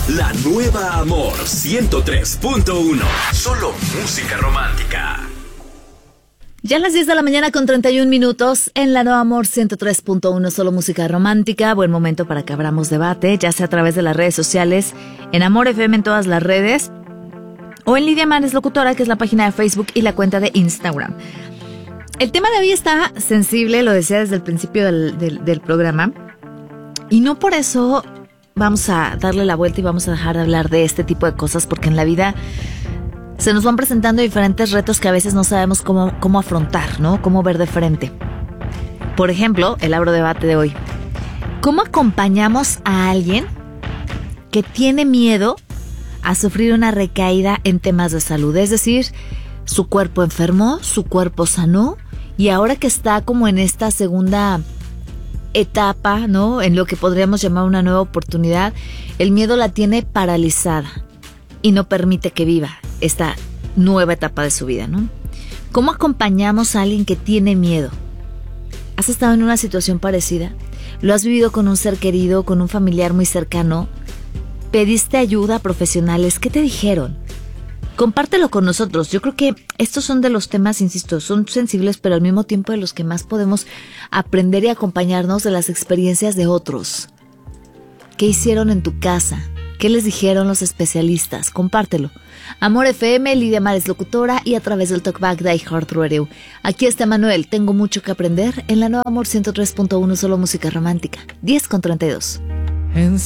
La nueva Amor 103.1. Solo música romántica. Ya a las 10 de la mañana con 31 minutos en la nueva Amor 103.1, solo música romántica. Buen momento para que abramos debate, ya sea a través de las redes sociales, en Amor FM en todas las redes, o en Lidia Mares Locutora, que es la página de Facebook y la cuenta de Instagram. El tema de hoy está sensible, lo decía desde el principio del programa, y no por eso vamos a darle la vuelta y vamos a dejar de hablar de este tipo de cosas, porque en la vida se nos van presentando diferentes retos que a veces no sabemos cómo afrontar, ¿no? Cómo ver de frente. Por ejemplo, el abro debate de hoy. ¿Cómo acompañamos a alguien que tiene miedo a sufrir una recaída en temas de salud? Es decir, su cuerpo enfermó, su cuerpo sanó, y ahora que está como en esta segunda etapa, ¿no? En lo que podríamos llamar una nueva oportunidad, el miedo la tiene paralizada y no permite que viva esta nueva etapa de su vida, ¿no? ¿Cómo acompañamos a alguien que tiene miedo? ¿Has estado en una situación parecida? ¿Lo has vivido con un ser querido, con un familiar muy cercano? ¿Pediste ayuda a profesionales? ¿Qué te dijeron? Compártelo con nosotros. Yo creo que estos son de los temas, insisto, son sensibles, pero al mismo tiempo de los que más podemos aprender y acompañarnos de las experiencias de otros. ¿Qué hicieron en tu casa? ¿Qué les dijeron los especialistas? Compártelo. Amor FM, Lidia Mares Locutora, y a través del Talkback de iHeartRadio. Aquí está Manuel, tengo mucho que aprender en la nueva Amor 103.1, solo música romántica. 10:32.